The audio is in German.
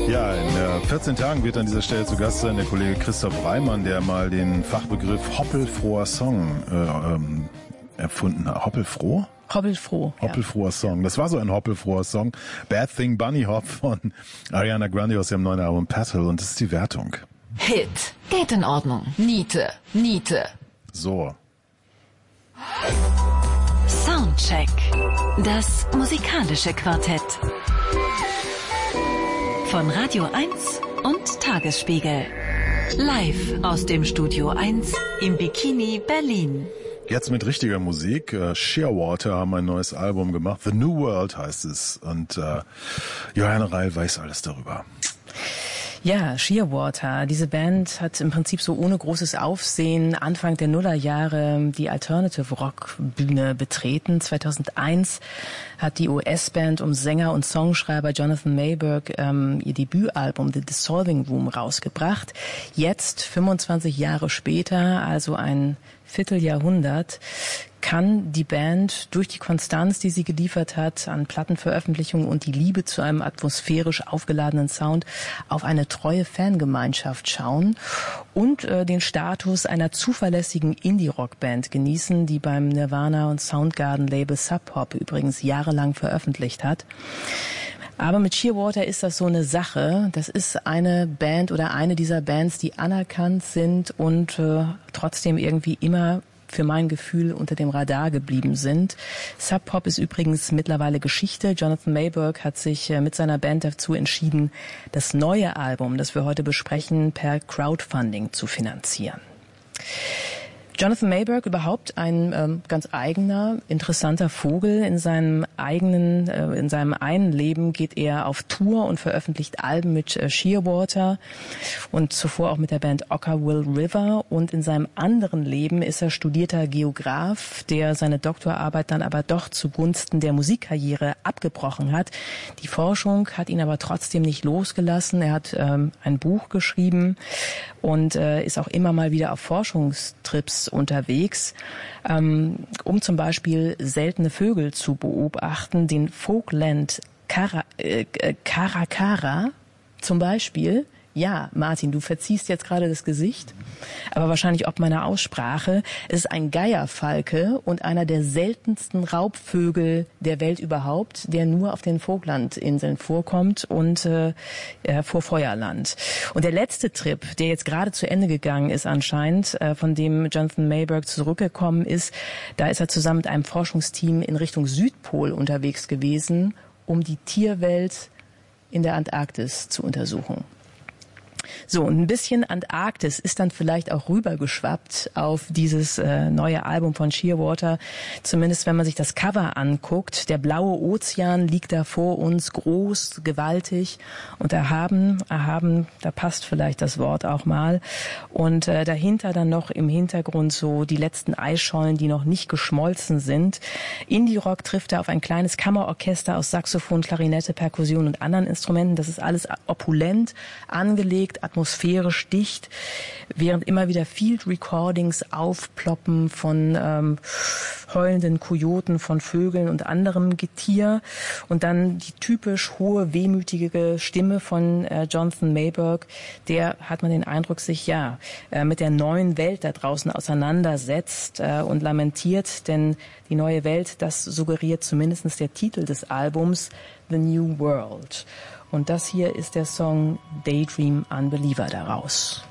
Ja, in 14 Tagen wird an dieser Stelle zu Gast sein der Kollege Christoph Reimann, der mal den Fachbegriff hoppelfroher Song erfunden hat. Hoppelfroh? Hoppelfroh. Hoppelfroher Song. Das war so ein hoppelfroher Song. Bad Thing Bunny Hop von Ariana Grande aus ihrem neuen Album Petal. Und das ist die Wertung. Hit. Geht in Ordnung. Niete. So. Soundcheck. Das musikalische Quartett. Von Radio 1 und Tagesspiegel. Live aus dem Studio 1 im Bikini Berlin. Jetzt mit richtiger Musik. Shearwater haben ein neues Album gemacht. The New World heißt es. Und Johanna Reil weiß alles darüber. Ja, Shearwater, diese Band hat im Prinzip so ohne großes Aufsehen Anfang der Nullerjahre die Alternative Rock Bühne betreten. 2001 hat die US-Band um Sänger und Songschreiber Jonathan Mayberg ihr Debütalbum The Dissolving Room rausgebracht. Jetzt, 25 Jahre später, also ein Vierteljahrhundert, kann die Band durch die Konstanz, die sie geliefert hat an Plattenveröffentlichungen und die Liebe zu einem atmosphärisch aufgeladenen Sound auf eine treue Fangemeinschaft schauen und den Status einer zuverlässigen Indie-Rock-Band genießen, die beim Nirvana und Soundgarden-Label Sub Pop übrigens jahrelang veröffentlicht hat. Aber mit Shearwater ist das so eine Sache. Das ist eine Band oder eine dieser Bands, die anerkannt sind und trotzdem irgendwie immer für mein Gefühl unter dem Radar geblieben sind. Sub Pop ist übrigens mittlerweile Geschichte. Jonathan Mayberg hat sich mit seiner Band dazu entschieden, das neue Album, das wir heute besprechen, per Crowdfunding zu finanzieren. Jonathan Mayberg überhaupt ein ganz eigener, interessanter Vogel. In seinem einen Leben geht er auf Tour und veröffentlicht Alben mit Shearwater und zuvor auch mit der Band Okkervil River. Und in seinem anderen Leben ist er studierter Geograf, der seine Doktorarbeit dann aber doch zugunsten der Musikkarriere abgebrochen hat. Die Forschung hat ihn aber trotzdem nicht losgelassen. Er hat ein Buch geschrieben und ist auch immer mal wieder auf Forschungstrips unterwegs, um zum Beispiel seltene Vögel zu beobachten, den Vogland Caracara zum Beispiel. Ja, Martin, du verziehst jetzt gerade das Gesicht, aber wahrscheinlich ob meiner Aussprache. Es ist ein Geierfalke und einer der seltensten Raubvögel der Welt überhaupt, der nur auf den Vogtlandinseln vorkommt und vor Feuerland. Und der letzte Trip, der jetzt gerade zu Ende gegangen ist anscheinend, von dem Jonathan Mayberg zurückgekommen ist, da ist er zusammen mit einem Forschungsteam in Richtung Südpol unterwegs gewesen, um die Tierwelt in der Antarktis zu untersuchen. So, und ein bisschen Antarktis ist dann vielleicht auch rübergeschwappt auf dieses neue Album von Shearwater. Zumindest wenn man sich das Cover anguckt. Der blaue Ozean liegt da vor uns, groß, gewaltig und erhaben, da passt vielleicht das Wort auch mal. Und dahinter dann noch im Hintergrund so die letzten Eisschollen, die noch nicht geschmolzen sind. Indie-Rock trifft da auf ein kleines Kammerorchester aus Saxophon, Klarinette, Perkussion und anderen Instrumenten. Das ist alles opulent angelegt, atmosphärisch dicht, während immer wieder Field Recordings aufploppen von heulenden Kojoten, von Vögeln und anderem Getier und dann die typisch hohe, wehmütige Stimme von Jonathan Mayberg, der, hat man den Eindruck, sich mit der neuen Welt da draußen auseinandersetzt und lamentiert, denn die neue Welt, das suggeriert zumindest der Titel des Albums, The New World. Und das hier ist der Song Daydream Unbeliever daraus.